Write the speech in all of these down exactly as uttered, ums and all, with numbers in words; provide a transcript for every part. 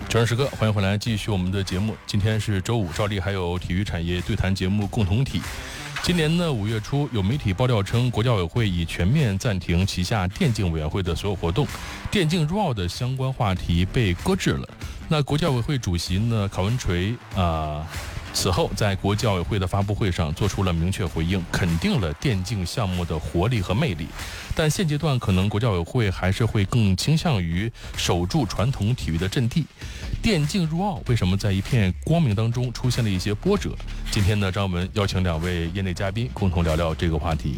九点时刻，欢迎回来，继续我们的节目。今天是周五，照例还有体育产业对谈节目共同体。今年呢五月初，有媒体爆料称，国教委会已全面暂停旗下电竞委员会的所有活动，电竞入奥的相关话题被搁置了。那国教委会主席呢考文垂啊、呃，此后在国教委会的发布会上做出了明确回应，肯定了电竞项目的活力和魅力。但现阶段可能国教委会还是会更倾向于守住传统体育的阵地。电竞入奥为什么在一片光明当中出现了一些波折？今天呢，张文邀请两位业内嘉宾共同聊聊这个话题。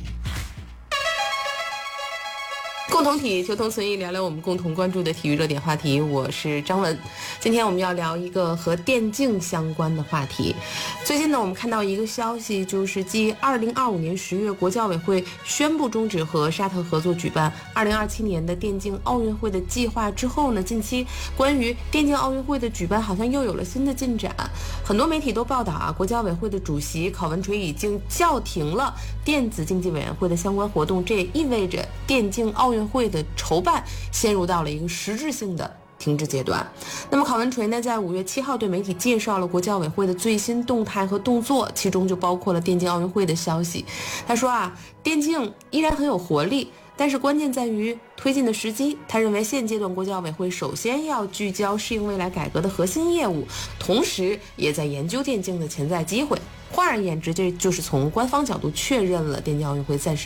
共同体求同存异，聊聊我们共同关注的体育热点话题。我是张文，今天我们要聊一个和电竞相关的话题。最近呢，我们看到一个消息，就是继二零二五年十月国教委会宣布终止和沙特合作举办二零二七年的电竞奥运会的计划之后呢，近期关于电竞奥运会的举办好像又有了新的进展。很多媒体都报道啊，国教委会的主席考文垂已经叫停了电子竞技委员会的相关活动，这也意味着电竞奥运会的筹办陷入到了一个实质性的停滞阶段。那么考文垂呢，在五月七号对媒体介绍了国教委会的最新动态和动作，其中就包括了电竞奥运会的消息。他说啊，电竞依然很有活力，但是关键在于推进的时机。他认为现阶段国教委会首先要聚焦适应未来改革的核心业务，同时也在研究电竞的潜在机会。换而言之，这就是从官方角度确认了电竞奥运会暂时